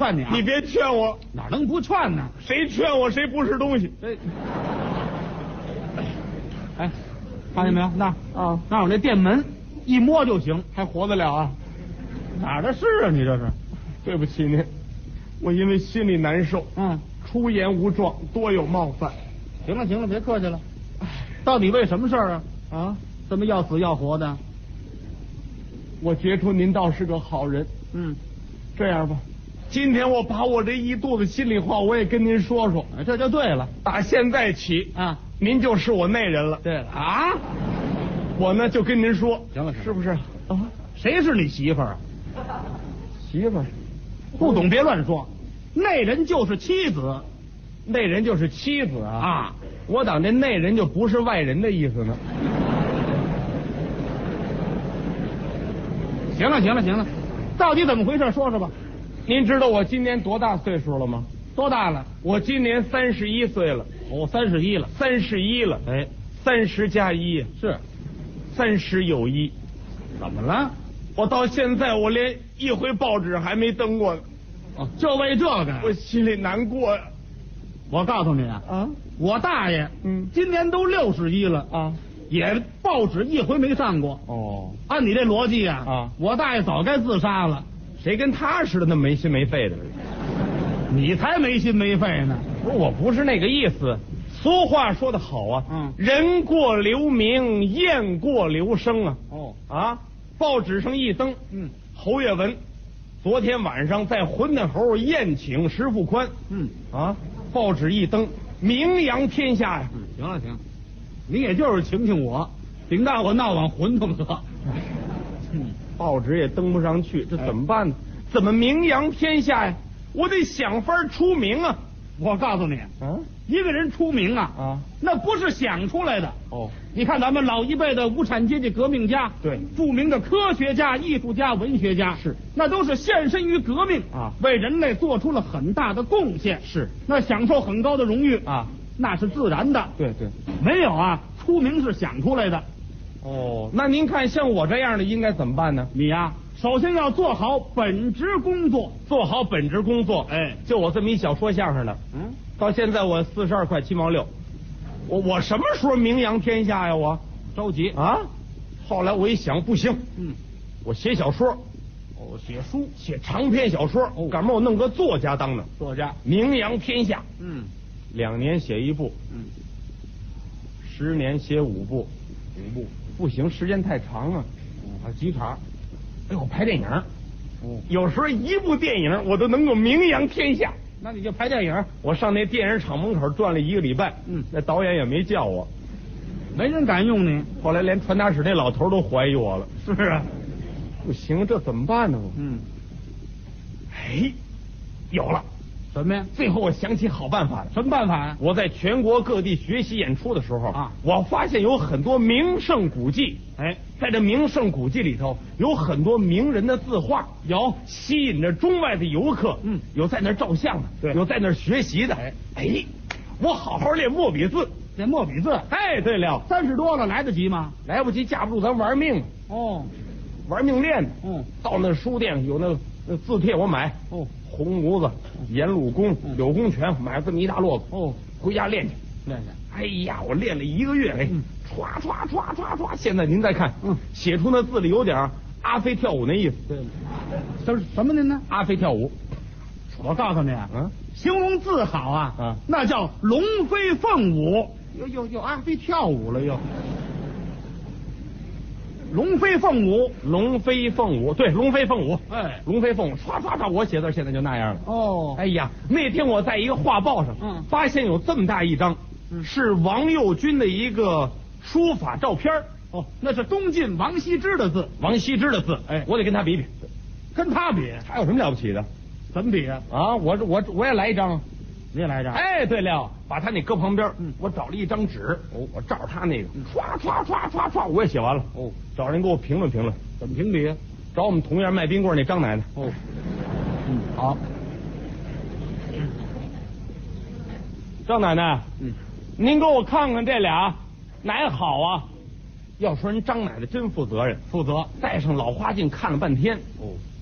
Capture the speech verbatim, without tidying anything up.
劝你啊！ 你别劝我， 哪能不劝呢？ 谁劝我谁不是东西。 这，哎，看见没有？那啊， 那有那店门，一摸就行， 还活得了啊？ 哪儿的事啊？你这是？ 对不起您，我因为心里难受， 嗯， 出言无状，多有冒犯。 行了行了，别客气了。到底为什么事儿啊？ 啊， 这么要死要活的？ 我觉出您倒是个好人。 嗯， 这样吧，今天我把我这一肚子心里话我也跟您说说。 哎，这就对了。 打现在起啊， 您就是我内人了。 对了啊， 我呢就跟您说， 行了行了是不是？啊， 谁是你媳妇儿啊？ 媳妇儿， 不懂别乱说。内人就是妻子内人就是妻子啊。 啊。 我当这内人就不是外人的意思呢。 行了行了行了，到底怎么回事？说说吧。 您知道我今年多大岁数了吗？ 多大了？ 我今年三十一岁了。 哦，三十一了。 三十一了。 哎， 三十加一是三十有一。 怎么了？ 我到现在我连一回报纸还没登过呢。 哦，就为这个， 我心里难过呀。 我告诉你啊， 啊， 我大爷， 嗯， 今年都六十一了啊， 也报纸一回没上过。 哦， 按你这逻辑啊， 啊， 我大爷早该自杀了。 谁跟他似的那么没心没肺的？ 你才没心没肺呢。 不是，我不是那个意思。俗话说得好啊， 嗯， 人过留名，雁过留声啊。 哦啊，报纸上一登， 嗯， 侯月文昨天晚上在混蛋猴宴请石富宽。 嗯啊，报纸一登，名扬天下呀。 嗯，行了行了，你也就是请请我，顶大我闹往混同得。 嗯，报纸也登不上去，这怎么办呢？怎么名扬天下呀？我得想法出名啊！ 我告诉你， 啊， 一个人出名啊， 啊， 那不是想出来的。 哦， 你看咱们老一辈的无产阶级革命家， 对， 著名的科学家、艺术家、文学家， 是， 那都是献身于革命啊， 为人类做出了很大的贡献， 是， 那享受很高的荣誉啊， 那是自然的。 对对， 没有啊，出名是想出来的。 哦，那您看像我这样的应该怎么办呢？ 你呀、首先要做好本职工作， 做好本职工作。 哎， 就我这么一小说相声的， 嗯， 到现在我四十二块七毛六，我我什么时候名扬天下呀？我着急啊！后来我一想，不行， 嗯， 我写小说， 哦，写书， 写长篇小说， 哦赶明我弄个作家当的， 作家， 名扬天下。 嗯两年写一部， 嗯， 十年写五部， 五部， 不行，时间太长啊。 嗯，还几场， 哎呦，拍电影， 哦， 有时候一部电影我都能够名扬天下。 那你就拍电影， 我上那电影厂门口转了一个礼拜， 嗯， 那导演也没叫我， 没人敢用你。 后来连传达室那老头都怀疑我了。 是啊， 不行，这怎么办呢？ 嗯， 哎，有了， 什么呀？ 最后我想起好办法了。 什么办法呀、 我在全国各地学习演出的时候啊， 我发现有很多名胜古迹。 哎， 在这名胜古迹里头，有很多名人的字画，有吸引着中外的游客， 嗯， 有在那儿照相的， 对有在那儿学习的。哎，哎，我好好练墨笔字。 这墨笔字， 哎，对了， 三十多了来得及吗？ 来不及，架不住咱玩命， 哦， 玩命练的。 嗯， 到那书店有那那字帖，我买。 哦， 红炉子、颜鲁公、 嗯柳公权，买了这么一大摞子。 哦， 回家练去。 练练。 哎呀，我练了一个月，哎， 嗯唰唰唰唰唰，现在您再看， 嗯， 写出那字里有点阿飞跳舞那意思。 对了，这是什么您呢？ 阿飞跳舞， 我告诉你啊， 嗯， 形容字好啊， 啊那叫龙飞凤舞。 又又又阿飞跳舞了又。 龙飞凤舞， 龙飞凤舞，对，龙飞凤舞， 哎， 龙飞凤舞，唰唰唰，我写字现在就那样了。 哦， 哎呀，那天我在一个画报上， 嗯发现有这么大一张， 嗯是王右军的一个书法照片儿哦，那是东晋王羲之的字， 王羲之的字， 哎我得跟他比比， 跟他比， 他有什么了不起的怎么比啊？ 啊？我我我也来一张。 你也来着？ 哎，对了，把他那搁旁边， 嗯我找了一张纸， 哦我照着他那个， 嗯唰唰唰唰唰，我也写完了。 哦， 找人给我评论评论， 怎么评比啊？ 找我们同院卖冰棍那张奶奶。 哦，嗯，好， 张奶奶， 嗯， 您给我看看这俩哪好啊？要说人张奶奶真负责任， 负责。 戴上老花镜看了半天， 哦，